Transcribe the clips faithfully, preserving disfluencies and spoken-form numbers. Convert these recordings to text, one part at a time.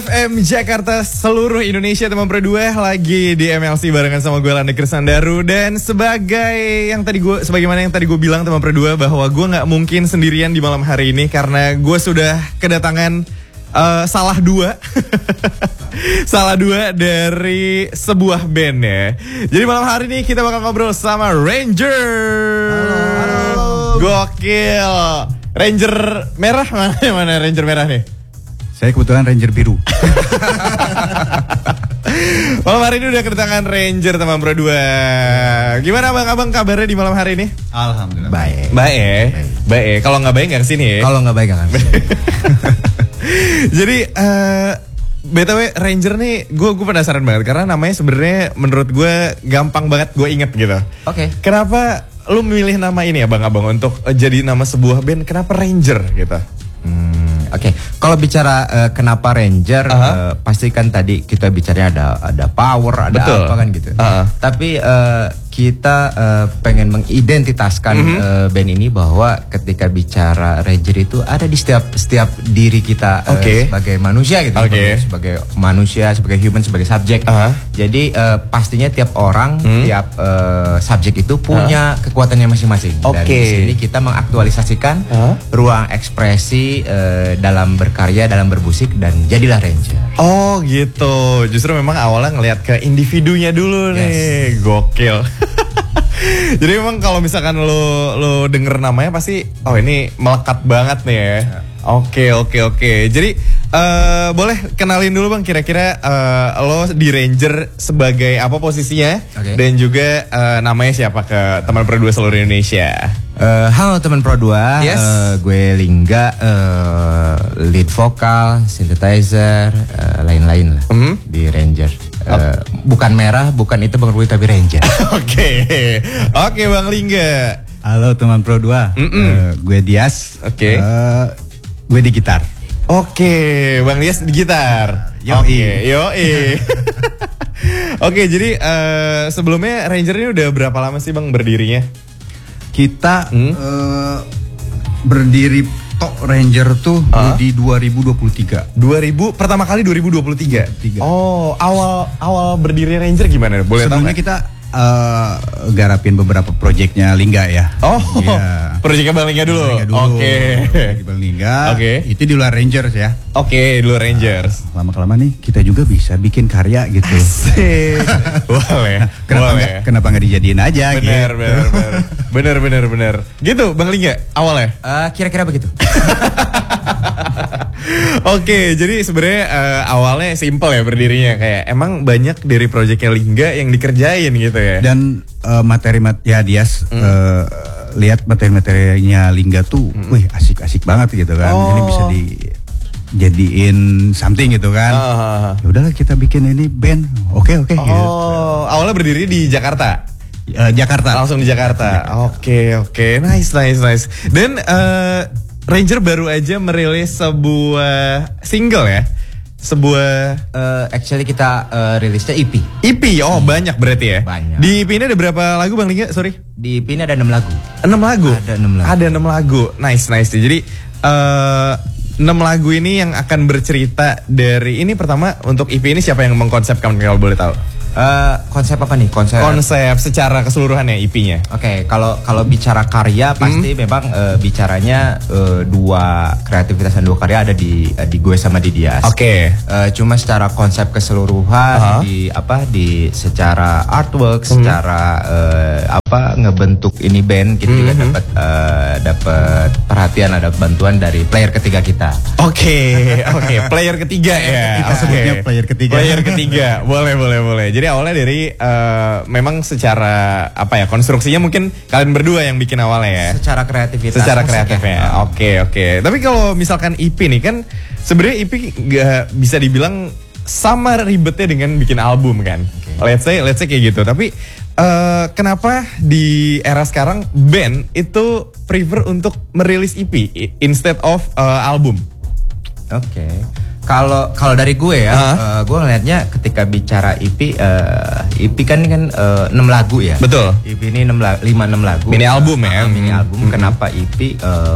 F M Jakarta, seluruh Indonesia teman berdua lagi di M L C barengan sama gue Landi Krisandaru. Dan sebagai yang tadi gue, sebagaimana yang tadi gue bilang teman berdua, bahwa gue nggak mungkin sendirian di malam hari ini karena gue sudah kedatangan uh, salah dua, salah dua dari sebuah band ya. Jadi malam hari ini kita bakal ngobrol sama Ranger. Halo, halo. Gokil. Ranger merah mana? Mana Ranger merah nih? Saya kebetulan Ranger biru. Malam hari ini udah kedatangan Ranger teman berdua. Gimana abang-abang kabarnya di malam hari ini? Alhamdulillah. Baik. Baik. Baik. Kalau nggak baik nggak kesini ya? Kalau nggak baik nggak kesini. Jadi uh, B T W Ranger nih, gue gue penasaran banget karena namanya sebenarnya menurut gue gampang banget gue inget gitu. Oke. Okay. Kenapa lu memilih nama ini abang-abang untuk uh, jadi nama sebuah band? Kenapa Ranger gitu? Hmm, Oke, okay. Kalau bicara uh, kenapa Ranger, uh-huh. uh, pasti kan tadi kita bicaranya ada ada power, ada Betul. apa kan gitu. Uh-huh. Tapi uh, kita uh, pengen mengidentitaskan uh-huh. uh, band ini bahwa ketika bicara Ranger itu ada di setiap setiap diri kita uh, okay. sebagai manusia gitu, okay. sebagai manusia, sebagai human, sebagai subjek. Uh-huh. Jadi uh, pastinya tiap orang, hmm. tiap uh, subjek itu punya uh-huh. kekuatannya masing-masing. Okay. Dan di sini kita mengaktualisasikan uh-huh. ruang ekspresi uh, dalam berkarya, dalam bermusik, dan jadilah Ranger. Oh gitu, justru memang awalnya ngelihat ke individunya dulu nih, yes. Gokil. Jadi memang kalau misalkan lo lo denger namanya pasti, oh ini melekat banget nih ya. Oke oke oke. Jadi uh, boleh kenalin dulu bang, kira-kira uh, lo di Ranger sebagai apa posisinya, okay. Dan juga uh, namanya siapa ke teman berdua seluruh Indonesia. Uh, halo teman Pro dua, yes. uh, gue Lingga, uh, lead vokal, synthesizer, uh, lain-lain lah mm-hmm. di Ranger. Uh, okay. Bukan merah, bukan itu Bang Rui, tapi Ranger. Oke, oke Bang Lingga. Halo teman Pro dua, uh, gue Dias. Oke. Okay. Uh, gue di gitar. Oke, okay. Bang Dias di gitar. Yoi. Okay. Yoi. Oke, okay, jadi uh, sebelumnya Ranger ini udah berapa lama sih Bang berdirinya? Kita hmm? uh, berdiri Tok Ranger tuh uh? di dua ribu dua puluh tiga. dua ribu pertama kali dua ribu dua puluh tiga. dua ribu dua puluh tiga. Oh, awal awal berdiri Ranger gimana? Boleh tahu? Sebelumnya kita uh, garapin beberapa proyeknya Lingga ya. Oh, yeah. Proyeknya Bang Lingga dulu. Oke. Okay. Bang Lingga. Oke. Okay. Itu di luar Rangers ya. Oke, okay, di luar Rangers. Uh, lama-kelamaan nih kita juga bisa bikin karya gitu. Asik. Boleh. Kenapa Boleh. Gak, kenapa nggak dijadiin aja? Bener, gitu. bener, bener, bener, bener, bener. Gitu, Bang Lingga awalnya. Uh, kira-kira begitu. Oke, okay, jadi sebenarnya uh, awalnya simple ya berdirinya, kayak emang banyak dari proyeknya Lingga yang dikerjain gitu ya. Dan uh, materi-materi ya Dias mm. uh, lihat materi-materinya Lingga tuh, mm. wih asik-asik banget gitu kan. Oh. Ini bisa dijadiin something gitu kan. Uh. Ya udahlah kita bikin ini band. Oke okay, oke. Okay, oh, gitu. Awalnya berdiri di Jakarta. Uh, Jakarta. Langsung di Jakarta. Oke oke, okay, okay. Nice nice nice. Dan uh, Ranger baru aja merilis sebuah single ya. Sebuah uh, actually kita uh, rilisnya E P. E P, oh hmm. banyak berarti ya. Banyak. Di E P ini ada berapa lagu Bang Lingga? Sorry. Di E P ini ada enam lagu. enam lagu. Ada enam lagu. Ada enam lagu. Nice nice. Jadi uh, enam lagu ini yang akan bercerita dari ini pertama untuk E P ini siapa yang mengkonsepkan kalau boleh tahu? Uh, konsep apa nih? Konsep konsep secara keseluruhannya E P-nya. Oke, okay, kalau kalau bicara karya pasti hmm. memang uh, bicaranya uh, dua kreativitas dan dua karya ada di uh, di gue sama di Dias. Oke. Okay. Uh, cuma secara konsep keseluruhan uh-huh. di apa di secara artwork, hmm. secara uh, apa ngebentuk ini band kita hmm. juga dapat uh, dapat perhatian, ada bantuan dari player ketiga kita. Oke, okay, oke, okay. Player ketiga ya. Kita okay. sebutnya player ketiga. Player ketiga, boleh boleh boleh. Jadi awalnya dari uh, memang secara apa ya konstruksinya mungkin kalian berdua yang bikin awalnya ya. Secara kreativitas. Secara kreatifnya. Oke oke. Okay. Tapi kalau misalkan E P nih kan sebenarnya E P gak bisa dibilang sama ribetnya dengan bikin album kan. Okay. Let's say let's say kayak gitu. Tapi uh, kenapa di era sekarang band itu prefer untuk merilis E P instead of uh, album? Oke. Okay. Kalau kalau dari gue ya, uh-huh. uh, gue ngelihatnya ketika bicara E P, uh, E P kan kan uh, enam lagu ya. Betul. E P ini enam lima enam lagu. Mini album ya. Uh, mini album. Mm-hmm. Kenapa E P? Uh,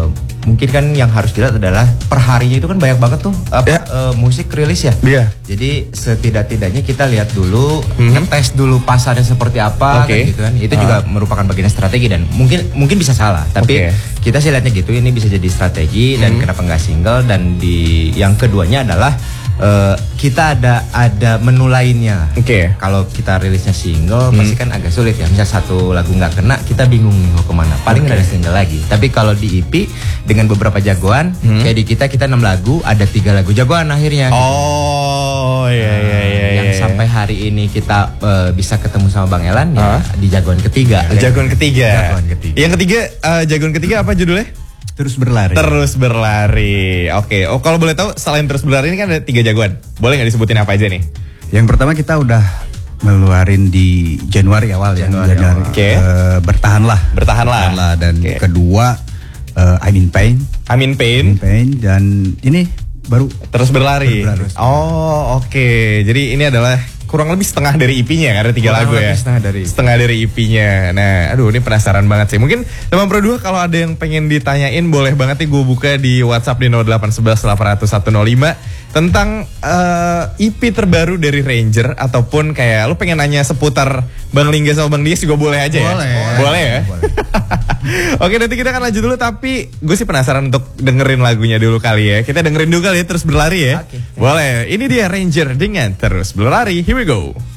mungkin kan yang harus dilihat adalah perharinya itu kan banyak banget tuh apa Ya. eh, musik rilis ya. Iya. Jadi setidak-tidaknya kita lihat dulu, Hmm. ngetes dulu pasarnya seperti apa, Oke. kan gitu kan. Itu Ah. juga merupakan bagian strategi dan mungkin mungkin bisa salah, tapi Oke. kita sih lihatnya gitu. Ini bisa jadi strategi dan Hmm. kenapa nggak single, dan di yang keduanya adalah eh, kita ada ada menu lainnya. Oke. Kalau kita rilisnya single pasti kan agak sulit ya. Misal satu lagu nggak kena, kita bingung nih mau kemana. Paling Oke. ada single lagi. Tapi kalau di E P dengan beberapa jagoan, Hmm. kayak di kita kita enam lagu, ada tiga lagu jagoan akhirnya. Oh iya iya iya. Yang iya. sampai hari ini kita eh, bisa ketemu sama Bang Elan Hah? ya di jagoan ketiga. Jagoan ketiga. Jagoan ketiga. Yang ketiga, eh, jagoan ketiga apa judulnya? Terus berlari. Terus berlari. Oke. Oh kalau boleh tahu selain terus berlari ini kan ada tiga jagoan. Boleh nggak disebutin apa aja nih? Yang pertama kita udah ngeluarin di Januari awal ya. Januari awal. Oke. Eh, bertahanlah. Bertahanlah. Bertahanlah. Dan Oke. kedua eh, I'm in Pain. Amin Pain. In Pain dan ini baru Terus berlari. Terus berlari. Oh oke. Jadi ini adalah kurang lebih setengah dari E P-nya karena tiga Kurang lagu ya. lebih setengah dari. Setengah dari E P-nya. Nah, aduh ini penasaran banget sih. Mungkin teman Pro dua kalau ada yang pengen ditanyain boleh banget nih gue buka di WhatsApp di nol delapan satu satu delapan nol satu nol lima tentang eh, E P terbaru dari Ranger ataupun kayak lu pengen nanya seputar Bang Lingga sama Bang Dias juga boleh aja ya. Boleh. Boleh ya. Oke, nanti kita akan lanjut dulu tapi gue sih penasaran untuk dengerin lagunya dulu kali ya. Kita dengerin dulu kali ya terus berlari ya. Oke. Boleh. Ini dia Ranger dengan Terus Berlari. Here we go.